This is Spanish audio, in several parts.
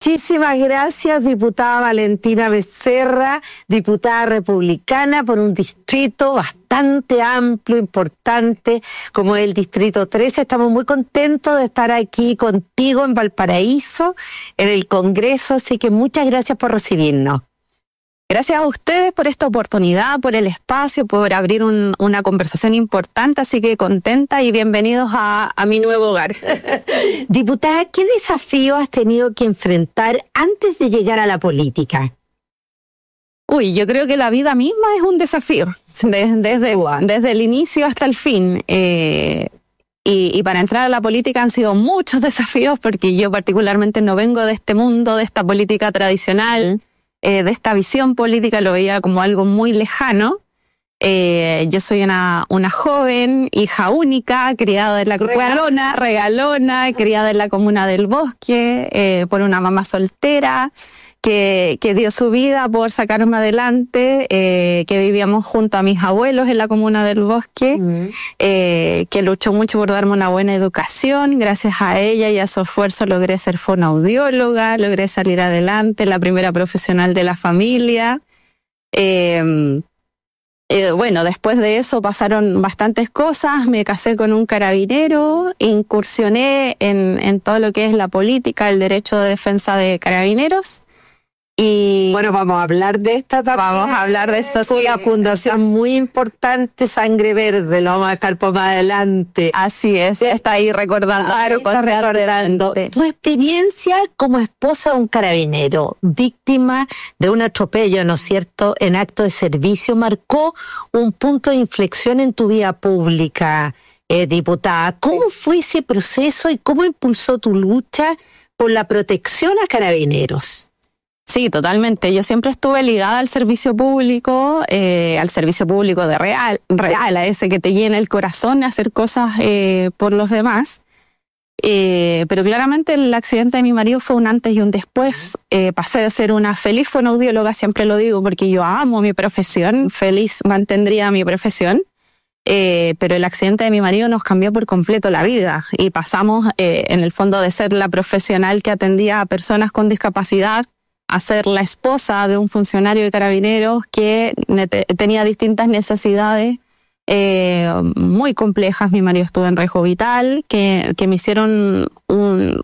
Muchísimas gracias, diputada Valentina Becerra, diputada republicana por un distrito bastante amplio, importante, como el Distrito 13. Estamos muy contentos de estar aquí contigo en Valparaíso, en el Congreso, así que muchas gracias por recibirnos. Gracias a ustedes por esta oportunidad, por el espacio, por abrir una conversación importante, así que contenta y bienvenidos a mi nuevo hogar. Diputada, ¿qué desafío has tenido que enfrentar antes de llegar a la política? Yo creo que la vida misma es un desafío, desde el inicio hasta el fin. Y para entrar a la política han sido muchos desafíos, porque yo particularmente no vengo de este mundo, de esta política tradicional, de esta visión política, lo veía como algo muy lejano. Yo soy una joven, hija única, criada en la regalona, criada en la comuna del Bosque, por una mamá soltera que dio su vida por sacarme adelante, que vivíamos junto a mis abuelos en la comuna del Bosque, que luchó mucho por darme una buena educación. Gracias a ella y a su esfuerzo logré ser fonoaudióloga, logré salir adelante, la primera profesional de la familia. Bueno, después de eso pasaron bastantes cosas, me casé con un carabinero, incursioné en todo lo que es la política, el derecho de defensa de carabineros. Y bueno, vamos a hablar de esta también. Vamos a hablar de eso. Una fundación muy importante, Sangre Verde, lo vamos a dejar por más adelante. Así es, está ahí recordando. Tu experiencia como esposa de un carabinero, víctima de un atropello, ¿no es cierto?, en acto de servicio, marcó un punto de inflexión en tu vida pública, diputada. ¿Cómo fue ese proceso y cómo impulsó tu lucha por la protección a carabineros? Sí, totalmente. Yo siempre estuve ligada al servicio público de real, a ese que te llena el corazón de hacer cosas por los demás. Pero claramente el accidente de mi marido fue un antes y un después. Pasé de ser una feliz fonoaudióloga, siempre lo digo, porque yo amo mi profesión, feliz mantendría mi profesión. Pero el accidente de mi marido nos cambió por completo la vida y pasamos, en el fondo, de ser la profesional que atendía a personas con discapacidad a ser la esposa de un funcionario de carabineros que tenía distintas necesidades muy complejas. Mi marido estuvo en riesgo vital, que me hicieron un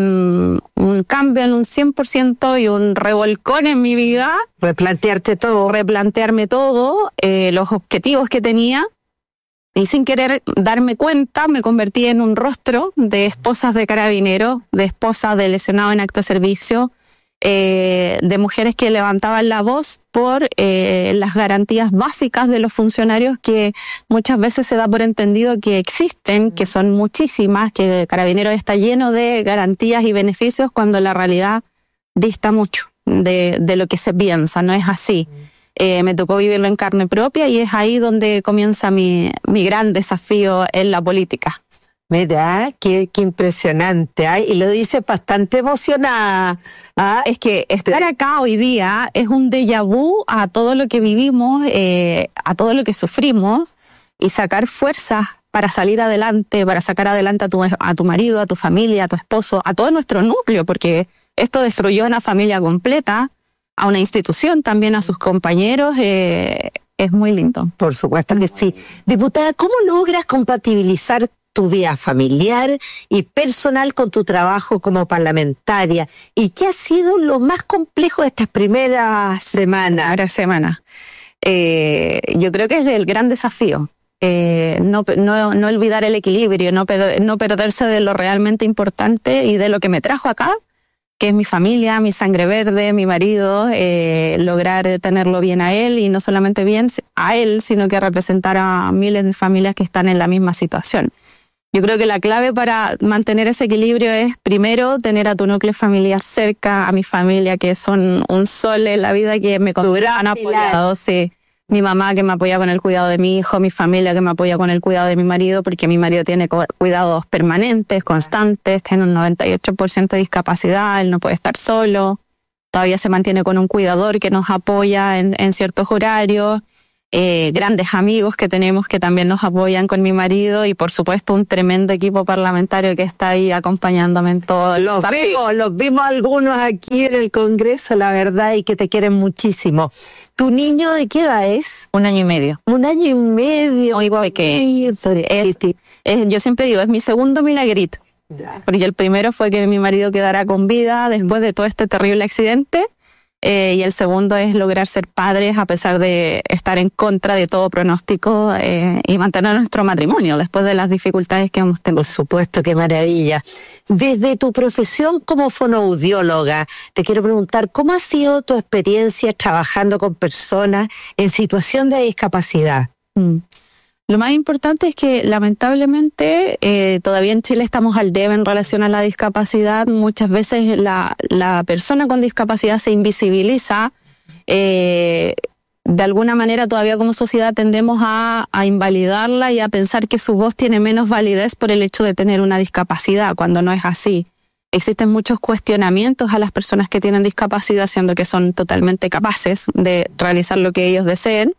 cambio en un 100% y un revolcón en mi vida. Replantearme todo, los objetivos que tenía. Y sin querer darme cuenta, me convertí en un rostro de esposas de carabineros, de esposas de lesionados en acto de servicio, de mujeres que levantaban la voz por las garantías básicas de los funcionarios, que muchas veces se da por entendido que existen, que son muchísimas, que Carabineros está lleno de garantías y beneficios, cuando la realidad dista mucho de lo que se piensa. No es así. Me tocó vivirlo en carne propia y es ahí donde comienza mi gran desafío en la política. Mira, qué impresionante, ¿eh? Y lo dice bastante emocionada. ¿Ah? Es que estar acá hoy día es un déjà vu a todo lo que vivimos, a todo lo que sufrimos, y sacar fuerzas para salir adelante, para sacar adelante a tu marido, a tu familia, a tu esposo, a todo nuestro núcleo, porque esto destruyó a una familia completa, a una institución, también a sus compañeros. Es muy lindo. Por supuesto que sí. Diputada, ¿cómo logras compatibilizar tu vida familiar y personal con tu trabajo como parlamentaria? ¿Y qué ha sido lo más complejo de estas primeras semanas? Yo creo que es el gran desafío. No olvidar el equilibrio, no perderse de lo realmente importante y de lo que me trajo acá, que es mi familia, mi sangre verde, mi marido, lograr tenerlo bien a él, y no solamente bien a él, sino que representar a miles de familias que están en la misma situación. Yo creo que la clave para mantener ese equilibrio es, primero, tener a tu núcleo familiar cerca, a mi familia, que son un sol en la vida, que me han apoyado. Sí. Mi mamá, que me apoya con el cuidado de mi hijo, mi familia, que me apoya con el cuidado de mi marido, porque mi marido tiene cuidados permanentes, constantes, tiene un 98% de discapacidad, él no puede estar solo, todavía se mantiene con un cuidador que nos apoya en ciertos horarios. grandes amigos que tenemos que también nos apoyan con mi marido y por supuesto un tremendo equipo parlamentario que está ahí acompañándome en todo el desafío. Los vimos algunos aquí en el Congreso, la verdad, y que te quieren muchísimo. ¿Tu niño de qué edad es? 1 año y medio. 1 año y medio. Muy que yo siempre digo, es mi segundo milagrito. Porque el primero fue que mi marido quedara con vida después de todo este terrible accidente. Y el segundo es lograr ser padres a pesar de estar en contra de todo pronóstico y mantener nuestro matrimonio después de las dificultades que hemos tenido. Por supuesto, qué maravilla. Desde tu profesión como fonoaudióloga, te quiero preguntar, ¿cómo ha sido tu experiencia trabajando con personas en situación de discapacidad? Lo más importante es que lamentablemente todavía en Chile estamos al debe en relación a la discapacidad. Muchas veces la persona con discapacidad se invisibiliza. De alguna manera todavía como sociedad tendemos a invalidarla y a pensar que su voz tiene menos validez por el hecho de tener una discapacidad, cuando no es así. Existen muchos cuestionamientos a las personas que tienen discapacidad, siendo que son totalmente capaces de realizar lo que ellos deseen.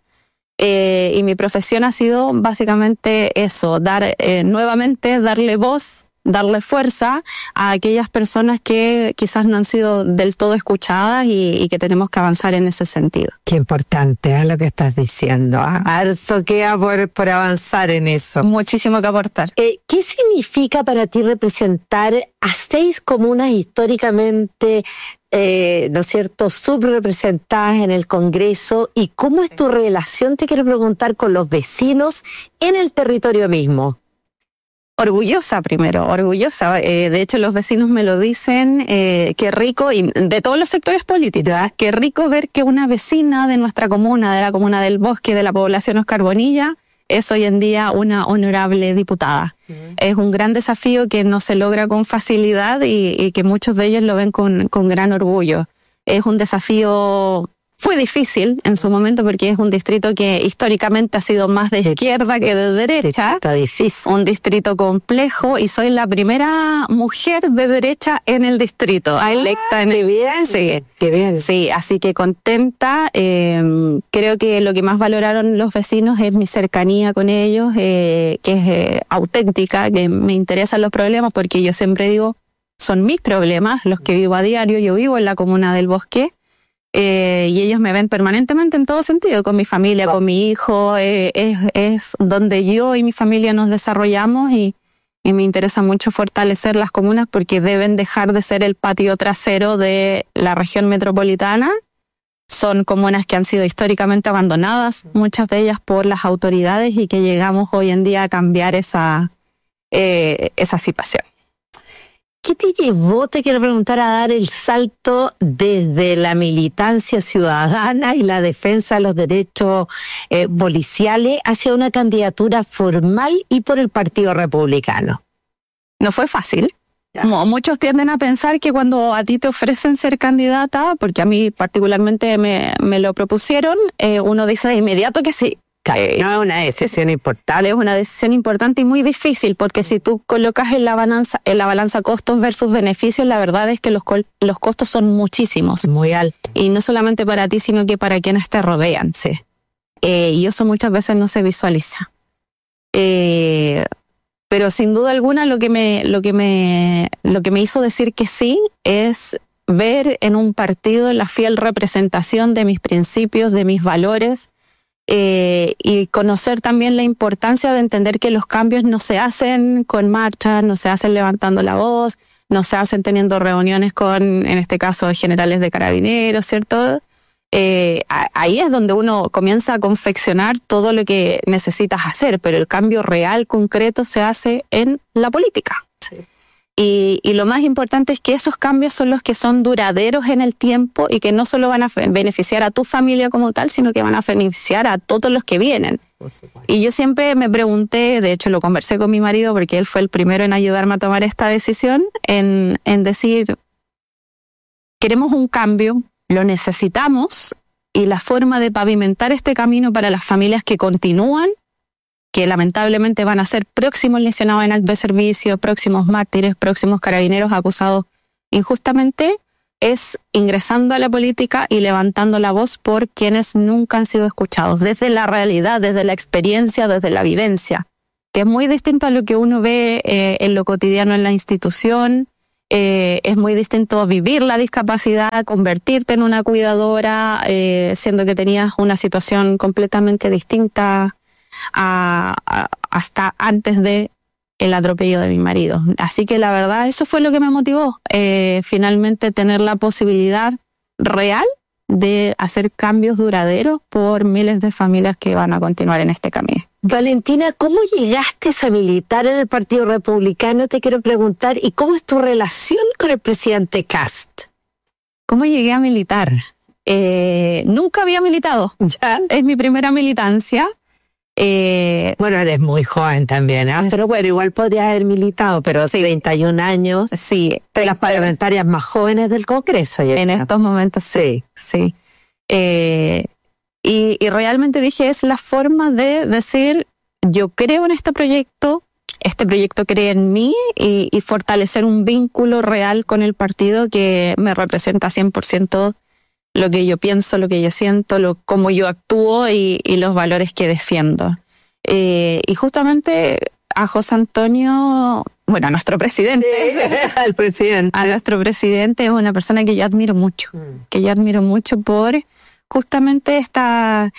Y mi profesión ha sido básicamente eso, nuevamente darle voz, darle fuerza a aquellas personas que quizás no han sido del todo escuchadas y que tenemos que avanzar en ese sentido. Qué importante es lo que estás diciendo. Harto queda por avanzar en eso. Muchísimo que aportar. ¿Qué significa para ti representar a 6 comunas históricamente ¿no es cierto?, subrepresentadas en el Congreso? ¿Y cómo es tu relación, te quiero preguntar, con los vecinos en el territorio mismo? Orgullosa primero, orgullosa. De hecho, los vecinos me lo dicen, qué rico, y de todos los sectores políticos, qué rico ver que una vecina de nuestra comuna, de la comuna del Bosque, de la población Oscar Bonilla, es hoy en día una honorable diputada. Es un gran desafío que no se logra con facilidad y que muchos de ellos lo ven con gran orgullo. Es un desafío, fue difícil en su momento porque es un distrito que históricamente ha sido más de izquierda que de derecha. Está difícil. Un distrito complejo y soy la primera mujer de derecha en el distrito, electa en el... Bien, sí, qué bien. Sí, así que contenta. Creo que lo que más valoraron los vecinos es mi cercanía con ellos, que es auténtica, que me interesan los problemas porque yo siempre digo, son mis problemas, los que vivo a diario. Yo vivo en la comuna del Bosque. Y ellos me ven permanentemente en todo sentido, con mi familia, con mi hijo, es donde yo y mi familia nos desarrollamos y me interesa mucho fortalecer las comunas porque deben dejar de ser el patio trasero de la región metropolitana. Son comunas que han sido históricamente abandonadas, muchas de ellas por las autoridades, y que llegamos hoy en día a cambiar esa situación. ¿Qué te llevó, te quiero preguntar, a dar el salto desde la militancia ciudadana y la defensa de los derechos policiales hacia una candidatura formal y por el Partido Republicano? No fue fácil. Muchos tienden a pensar que cuando a ti te ofrecen ser candidata, porque a mí particularmente me lo propusieron, uno dice de inmediato que sí. No es una decisión importante. Es una decisión importante y muy difícil, porque si tú colocas en la balanza costos versus beneficios, la verdad es que los costos son muchísimos. Muy altos. Y no solamente para ti, sino que para quienes te rodean. Sí. Y eso muchas veces no se visualiza. Pero sin duda alguna lo que me hizo decir que sí es ver en un partido la fiel representación de mis principios, de mis valores, y conocer también la importancia de entender que los cambios no se hacen con marchas, no se hacen levantando la voz, no se hacen teniendo reuniones con, en este caso, generales de carabineros, ¿cierto? Ahí es donde uno comienza a confeccionar todo lo que necesitas hacer, pero el cambio real, concreto, se hace en la política. Sí. Y lo más importante es que esos cambios son los que son duraderos en el tiempo y que no solo van a beneficiar a tu familia como tal, sino que van a beneficiar a todos los que vienen. Y yo siempre me pregunté, de hecho lo conversé con mi marido porque él fue el primero en ayudarme a tomar esta decisión, en decir, queremos un cambio, lo necesitamos, y la forma de pavimentar este camino para las familias que continúan, que lamentablemente van a ser próximos lesionados en acto de servicio, próximos mártires, próximos carabineros acusados injustamente, es ingresando a la política y levantando la voz por quienes nunca han sido escuchados, desde la realidad, desde la experiencia, desde la vivencia, que es muy distinto a lo que uno ve en lo cotidiano en la institución. Es muy distinto vivir la discapacidad, convertirte en una cuidadora, siendo que tenías una situación completamente distinta hasta antes de el atropello de mi marido. Así que la verdad, eso fue lo que me motivó, finalmente tener la posibilidad real de hacer cambios duraderos por miles de familias que van a continuar en este camino. Valentina, ¿cómo llegaste a militar en el Partido Republicano? Te quiero preguntar, ¿y cómo es tu relación con el presidente Kast? ¿Cómo llegué a militar? Nunca había militado. ¿Ya? Es mi primera militancia. Bueno, eres muy joven también, ¿eh? Pero bueno, igual podrías haber militado, pero sí, 31 años. Sí. De las parlamentarias más jóvenes del Congreso. En estos momentos, sí. Y realmente dije, es la forma de decir, yo creo en este proyecto cree en mí, y fortalecer un vínculo real con el partido que me representa 100% lo que yo pienso, lo que yo siento, cómo yo actúo y los valores que defiendo. Y justamente a José Antonio, bueno, a nuestro presidente. Sí, al presidente. A nuestro presidente es una persona que yo admiro mucho, por justamente esta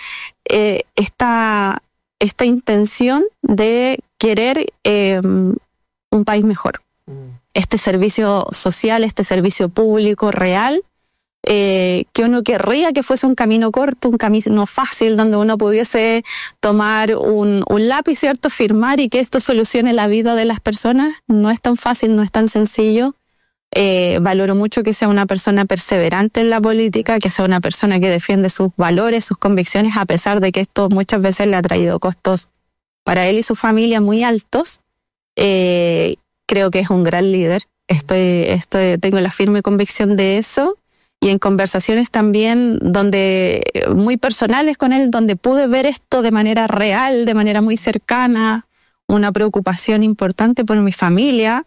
intención de querer un país mejor. Este servicio social, este servicio público real, que uno querría que fuese un camino corto, un camino fácil, donde uno pudiese tomar un lápiz, ¿cierto?, firmar y que esto solucione la vida de las personas. No es tan fácil, no es tan sencillo. Valoro mucho que sea una persona perseverante en la política, que sea una persona que defiende sus valores, sus convicciones, a pesar de que esto muchas veces le ha traído costos para él y su familia muy altos. Creo que es un gran líder. Tengo la firme convicción de eso. Y en conversaciones también muy personales con él, donde pude ver esto de manera real, de manera muy cercana, una preocupación importante por mi familia.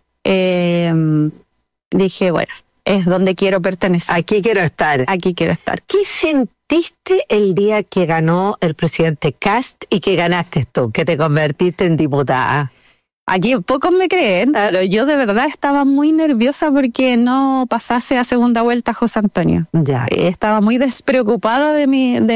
Dije, bueno, es donde quiero pertenecer. Aquí quiero estar. ¿Qué sentiste el día que ganó el presidente Kast y que ganaste tú, que te convertiste en diputada? Aquí pocos me creen, pero yo de verdad estaba muy nerviosa porque no pasase a segunda vuelta José Antonio. Ya. Estaba muy despreocupada de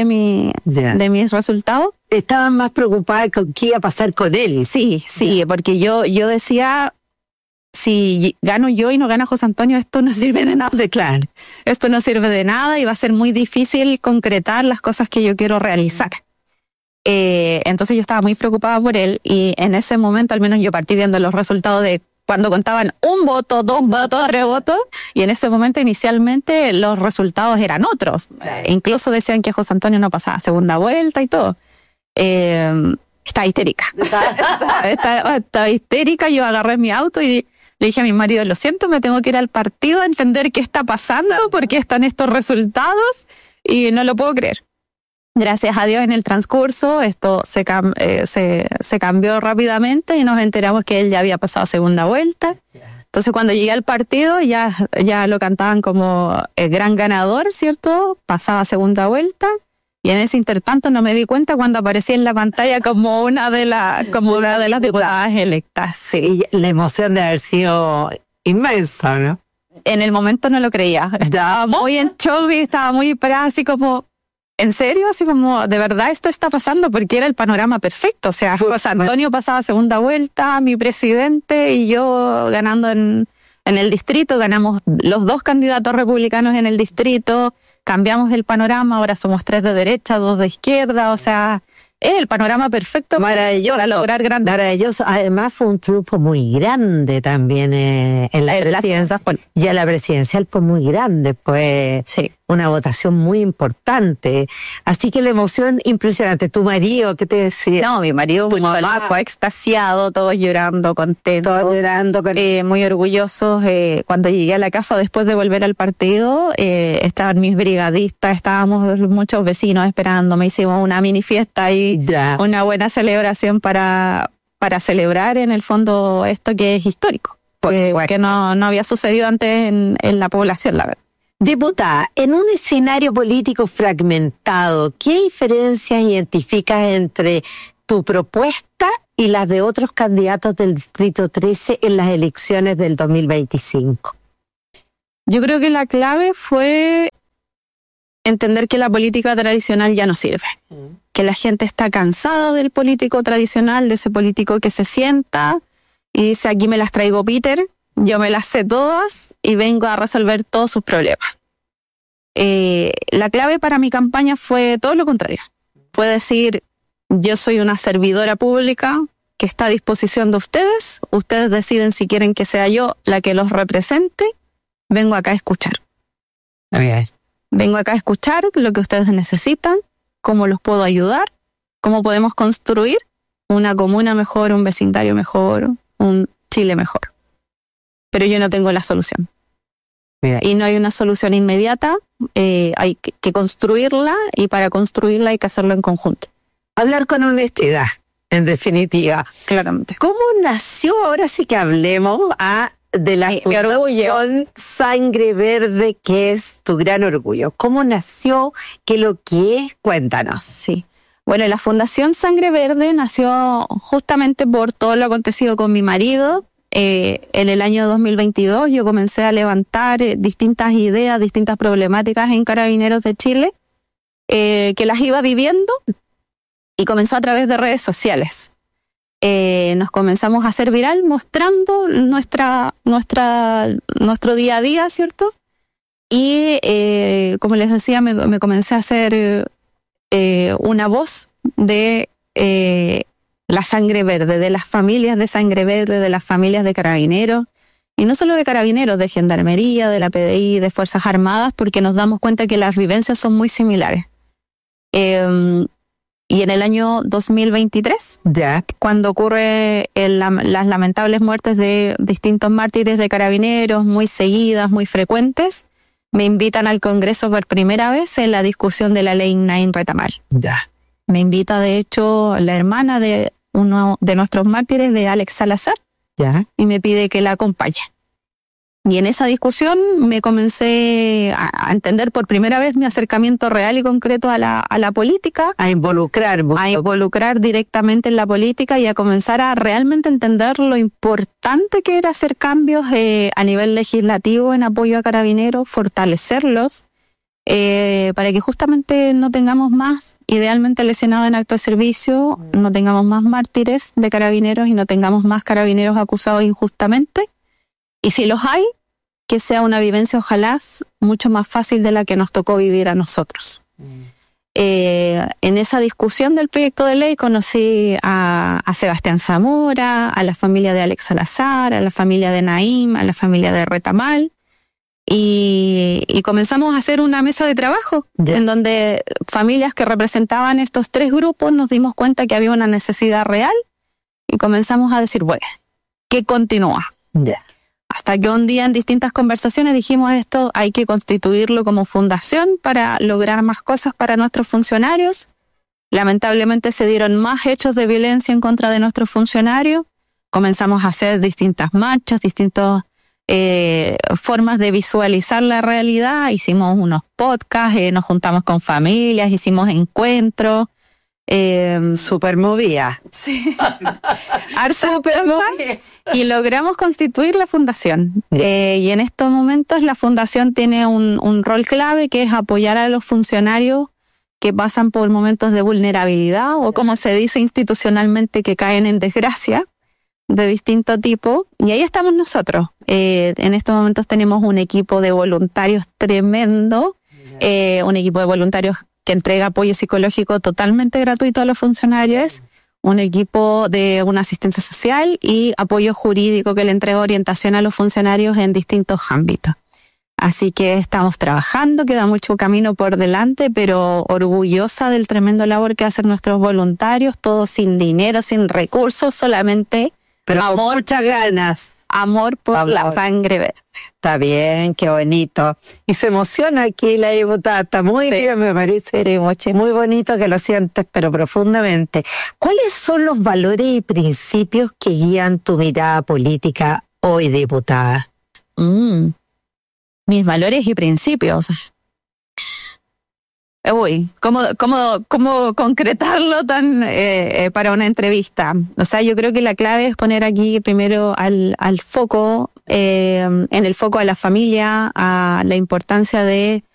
mis resultados. Estaban más preocupada con qué iba a pasar con él. Sí, porque yo decía, si gano yo y no gana José Antonio, esto no sirve de nada. Claro. Esto no sirve de nada y va a ser muy difícil concretar las cosas que yo quiero realizar. Entonces yo estaba muy preocupada por él, y en ese momento al menos yo partí viendo los resultados de cuando contaban 1 voto, 2 votos, 3 votos, y en ese momento inicialmente los resultados eran otros. Incluso decían que José Antonio no pasaba segunda vuelta y todo. Estaba histérica. Estaba histérica. Yo agarré mi auto y le dije a mi marido, lo siento, me tengo que ir al partido a entender qué está pasando, por qué están estos resultados, y no lo puedo creer. Gracias a Dios, en el transcurso esto se cambió rápidamente y nos enteramos que él ya había pasado segunda vuelta. Entonces cuando llegué al partido ya lo cantaban como el gran ganador, ¿cierto? Pasaba segunda vuelta, y en ese intertanto no me di cuenta cuando aparecía en la pantalla como una de las diputadas electas. Sí, la emoción de haber sido inmensa, ¿no? En el momento no lo creía. Estaba muy en shock y estaba muy parada, así como, ¿en serio? Así como, ¿de verdad esto está pasando? Porque era el panorama perfecto. O sea, José Antonio pasaba segunda vuelta, mi presidente y yo ganando en el distrito. Ganamos los 2 candidatos republicanos en el distrito. Cambiamos el panorama, ahora somos 3 de derecha, 2 de izquierda. O sea, es el panorama perfecto para lograr grandes. Maravilloso. Además fue un triunfo muy grande también en la presidencia. Y a la presidencial fue muy grande, pues sí, una votación muy importante. Así que la emoción impresionante. ¿Tu marido qué te decía? No, mi marido fue extasiado, todos llorando, contentos. Todos llorando. Muy orgullosos. Cuando llegué a la casa después de volver al partido, estaban mis brigadistas, estábamos muchos vecinos esperándome, hicimos una mini fiesta y una buena celebración para celebrar en el fondo esto que es histórico, que no había sucedido antes en la población, la verdad. Diputada, en un escenario político fragmentado, ¿qué diferencias identificas entre tu propuesta y las de otros candidatos del Distrito 13 en las elecciones del 2025? Yo creo que la clave fue entender que la política tradicional ya no sirve, que la gente está cansada del político tradicional, de ese político que se sienta y dice: aquí me las traigo, Peter, yo me las sé todas y vengo a resolver todos sus problemas. La clave para mi campaña fue todo lo contrario. Fue decir: yo soy una servidora pública que está a disposición de ustedes. Ustedes deciden si quieren que sea yo la que los represente. Vengo acá a escuchar. Vengo acá a escuchar lo que ustedes necesitan, cómo los puedo ayudar, cómo podemos construir una comuna mejor, un vecindario mejor, un Chile mejor. Pero yo no tengo la solución. Y no hay una solución inmediata, hay que construirla, y para construirla hay que hacerlo en conjunto. Hablar con honestidad, en definitiva. Claramente. ¿Cómo nació, ahora sí que hablemos, de la Fundación Sangre Verde, que es tu gran orgullo? ¿Cómo nació? ¿Qué es lo que es? Cuéntanos. Sí. Bueno, la Fundación Sangre Verde nació justamente por todo lo acontecido con mi marido. En el año 2022 yo comencé a levantar distintas ideas, distintas problemáticas en Carabineros de Chile, que las iba viviendo, y comenzó a través de redes sociales. Nos comenzamos a hacer viral mostrando nuestro día a día, ¿cierto? Y como les decía, me comencé a hacer una voz de la Sangre Verde, de las familias de Sangre Verde, de las familias de Carabineros, y no solo de Carabineros, de Gendarmería, de la PDI, de Fuerzas Armadas, porque nos damos cuenta que las vivencias son muy similares. Y en el año 2023, cuando ocurre las lamentables muertes de distintos mártires de Carabineros, muy seguidas, muy frecuentes, me invitan al Congreso por primera vez en la discusión de la ley Nain Retamal. Me invita, de hecho, la hermana de uno de nuestros mártires, de Alex Salazar, y me pide que la acompañe. Y en esa discusión me comencé a entender por primera vez mi acercamiento real y concreto a la política. A involucrar directamente en la política y a comenzar a realmente entender lo importante que era hacer cambios a nivel legislativo en apoyo a Carabineros, fortalecerlos, para que justamente no tengamos más, idealmente lesionados en acto de servicio, no tengamos más mártires de Carabineros y no tengamos más carabineros acusados injustamente. Y si los hay, que sea una vivencia, ojalá, mucho más fácil de la que nos tocó vivir a nosotros. En esa discusión del proyecto de ley conocí a Sebastián Zamora, a la familia de Alex Salazar, a la familia de Naim, a la familia de Retamal, y comenzamos a hacer una mesa de trabajo en donde familias que representaban estos tres grupos nos dimos cuenta que había una necesidad real y comenzamos a decir: bueno, ¿qué continúa? Hasta que un día en distintas conversaciones dijimos: esto hay que constituirlo como fundación para lograr más cosas para nuestros funcionarios. Lamentablemente se dieron más hechos de violencia en contra de nuestros funcionarios. Comenzamos a hacer distintas marchas, distintas formas de visualizar la realidad. Hicimos unos podcasts, nos juntamos con familias, hicimos encuentros. Super movida. Sí. Super movida. Y logramos constituir la fundación. Y en estos momentos la fundación tiene un rol clave, que es apoyar a los funcionarios que pasan por momentos de vulnerabilidad, o como se dice institucionalmente, que caen en desgracia de distinto tipo. Y ahí estamos nosotros. En estos momentos tenemos un equipo de voluntarios tremendo, un equipo de voluntarios que entrega apoyo psicológico totalmente gratuito a los funcionarios, un equipo de una asistencia social y apoyo jurídico que le entrega orientación a los funcionarios en distintos ámbitos. Así que estamos trabajando, queda mucho camino por delante, pero orgullosa del tremendo labor que hacen nuestros voluntarios, todos sin dinero, sin recursos, solamente pero amor, con muchas ganas. Amor por la sangre verde. Está bien, qué bonito. Y se emociona aquí la diputada, está muy bien, me parece muy bonito que lo sientes, pero profundamente. ¿Cuáles son los valores y principios que guían tu mirada política hoy, diputada? mis valores y principios. Uy, ¿cómo concretarlo tan para una entrevista? O sea, yo creo que la clave es poner aquí primero al foco, en el foco a la familia, a la importancia de